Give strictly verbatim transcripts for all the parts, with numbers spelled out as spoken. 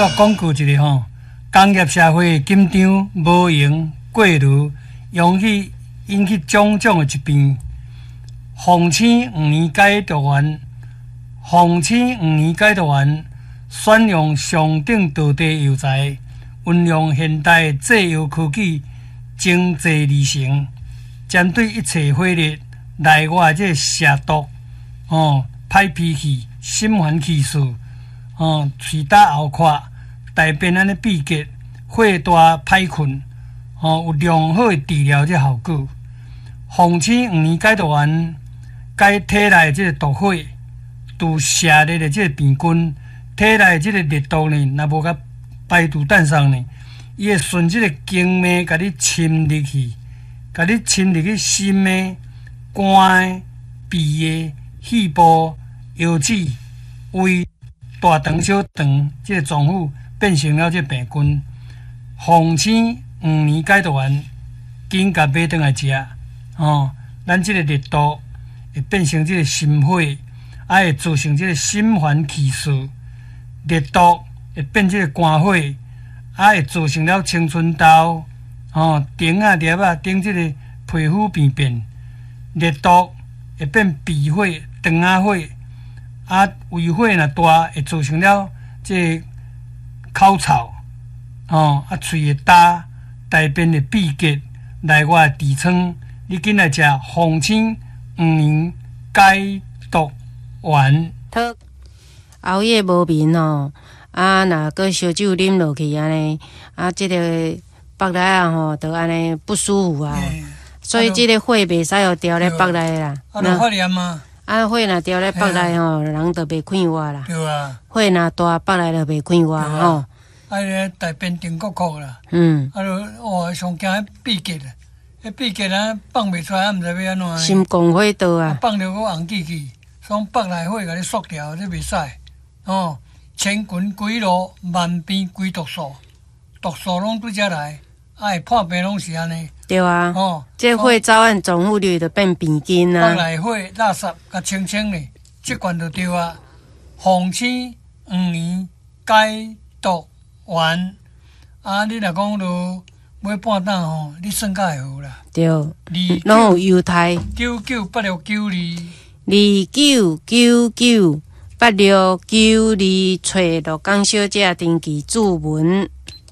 甲讲句一个吼，工业社会紧张无闲过炉，容易引起种种的疾病。防青五年解毒丸，防青五年解毒丸选用上等道地药材，运用现代制药科技，精制而成，针对一切火热、内外这蛇毒、哦、歹脾气、心烦气躁、哦、喙打喉壳、大便安尼闭结、火大歹困，哦，有良好的治疗这效果。防青五年解毒丸解体内这个毒火，除射热的这个病菌，体内这个热毒呢，若无甲排除诞生呢，伊会顺这个经脉，甲你侵入去，甲你侵入去心的、肝的、鼻的、肺部、腰子、胃、大肠、小肠，这个脏腑变成了这个病菌。防青五年解毒丸，紧甲买转来食，哦，咱这个热毒会变成这个心火，啊会造成这个心烦气躁，热毒会变这个肝火，啊会造成了青春痘，哦，顶啊、粒啊、顶这个皮肤病变，热毒会变鼻火、肠仔火，啊胃火若大，会造成了这个口臭，哦，啊喙会焦，大便会闭结，内外痔疮，你紧来食防青五年解毒丸。 好，熬夜无眠哦，啊，若个烧酒啉落去安尼，啊，即、这个腹内啊吼，就安尼不舒服啊，欸、所以即个火袂使互调咧腹内啦。 啊，著发炎啊。 啊，火若调咧腹内吼，人就袂快活啦。 对啊。 火若大，腹内就袂快活吼。 啊，个大便顶骨骨啦。 嗯。 啊，就哇，上惊迄闭结啊，迄闭结啊放袂出来，啊，毋知要安怎。 心肝火倒啊。 放着个红记去，从腹内火甲你缩掉，这袂使。哦，千群归路，万变归毒素，毒素拢拄则来，啊，会破病拢是安尼。 对啊。哦。这火早晚总复率就变病菌啊。 腹内火垃圾甲清清咧，即罐就对啊。防青五年解毒丸，啊，你若讲落买半担吼，你算较会好啦。 对。拢有犹太。 九九八六九二。 二九九九。八六九二，找罗江小姐登记注文。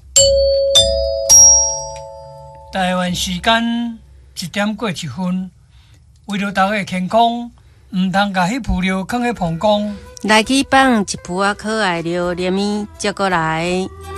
台湾时间一点过一分，为了大家健康，唔通甲迄铺料放喺膀胱。 来去放一铺啊可爱料，连面接过来。